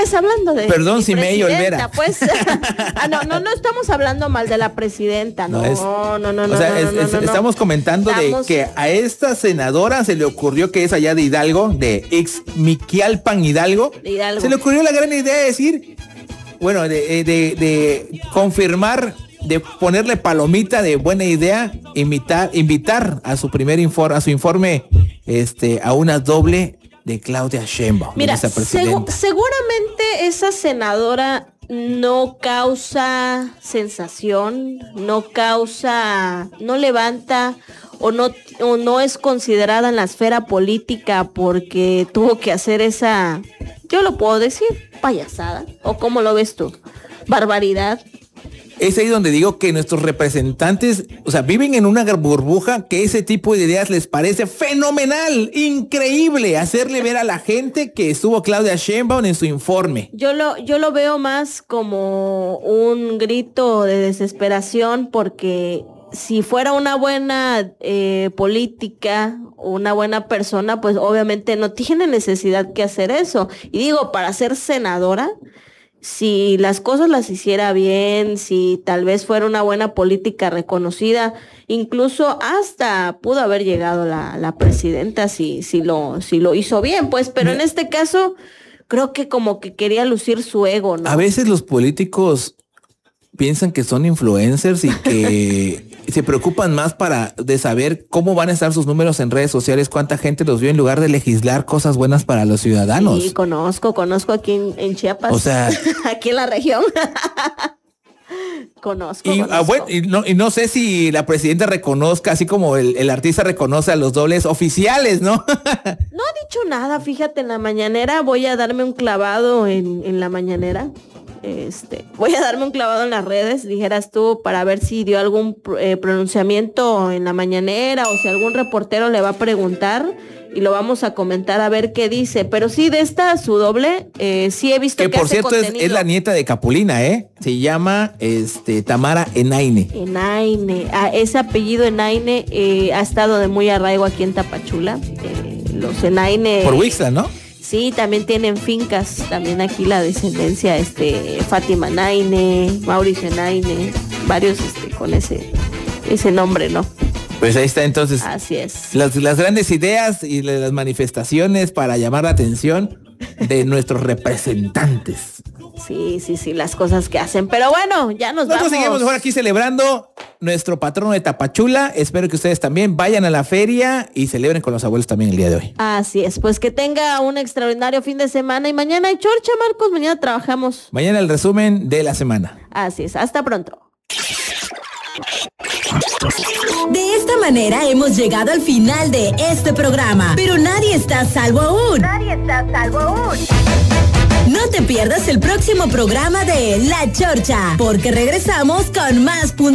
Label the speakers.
Speaker 1: sigues hablando de
Speaker 2: Perdón si me Olvera.
Speaker 1: Pues, no estamos hablando mal de la presidenta, no.
Speaker 2: O sea, estamos comentando de que a esta senadora se le ocurrió, que es allá de Hidalgo, de Ixmiquialpan, Hidalgo. Se le ocurrió la gran idea de decir, bueno, de confirmar, de ponerle palomita de buena idea, invitar a su primer informe, a una doble de Claudia Sheinbaum.
Speaker 1: Mira, seguramente esa senadora no causa sensación, no levanta o no es considerada en la esfera política porque tuvo que hacer esa, yo lo puedo decir, payasada, o ¿cómo lo ves tú? Barbaridad.
Speaker 2: Es ahí donde digo que nuestros representantes, o sea, viven en una burbuja que ese tipo de ideas les parece fenomenal, increíble, hacerle ver a la gente que estuvo Claudia Sheinbaum en su informe.
Speaker 1: Yo lo veo más como un grito de desesperación, porque si fuera una buena política, una buena persona, pues obviamente no tiene necesidad que hacer eso. Y digo, para ser senadora, si las cosas las hiciera bien, si tal vez fuera una buena política reconocida, incluso hasta pudo haber llegado la presidenta si lo hizo bien, pues, pero en este caso creo que como que quería lucir su ego, ¿no?
Speaker 2: A veces los políticos piensan que son influencers y que se preocupan más de saber cómo van a estar sus números en redes sociales, cuánta gente los vio, en lugar de legislar cosas buenas para los ciudadanos.
Speaker 1: Sí, conozco aquí en Chiapas.
Speaker 2: O sea,
Speaker 1: aquí en la región. Conozco.
Speaker 2: Bueno, y no sé si la presidenta reconozca, así como el artista reconoce a los dobles oficiales, ¿no?
Speaker 1: No ha dicho nada, fíjate, en la mañanera voy a darme un clavado en la mañanera. Voy a darme un clavado en las redes, dijeras tú, para ver si dio algún pronunciamiento en la mañanera o si algún reportero le va a preguntar, y lo vamos a comentar a ver qué dice. Pero sí, de esta su doble, sí he visto que
Speaker 2: por cierto es la nieta de Capulina, se llama Tamara Enaine.
Speaker 1: Ese apellido Enaine ha estado de muy arraigo aquí en Tapachula. Los Enaine
Speaker 2: por Huixla, ¿no?
Speaker 1: Sí, también tienen fincas, también aquí la descendencia, Fátima Enaine, Mauricio Enaine, varios con ese nombre, ¿no?
Speaker 2: Pues ahí está entonces.
Speaker 1: Así es.
Speaker 2: Las grandes ideas y las manifestaciones para llamar la atención de nuestros representantes.
Speaker 1: Sí, las cosas que hacen. Pero bueno, ya nos vamos.
Speaker 2: Nosotros seguimos mejor aquí celebrando nuestro patrono de Tapachula. Espero que ustedes también vayan a la feria y celebren con los abuelos también el día de hoy.
Speaker 1: Así es, pues que tenga un extraordinario fin de semana y mañana hay chorcha, Marcos, mañana trabajamos.
Speaker 2: Mañana el resumen de la semana.
Speaker 1: Así es, hasta pronto.
Speaker 3: De esta manera hemos llegado al final de este programa, pero nadie está a salvo aún. No te pierdas el próximo programa de La Chorcha, porque regresamos con más puntos.